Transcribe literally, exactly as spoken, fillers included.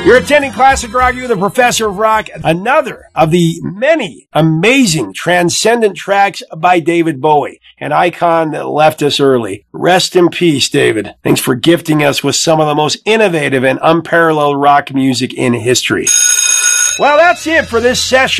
You're attending Classic Rock with the Professor of Rock, another of the many amazing transcendent tracks by David Bowie, an icon that left us early. Rest in peace, David. Thanks for gifting us with some of the most innovative and unparalleled rock music in history. Well, that's it for this session